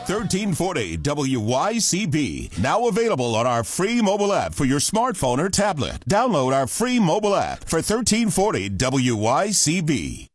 1340 WYCB. Now available on our free mobile app for your smartphone or tablet. Download our free mobile app for 1340 WYCB.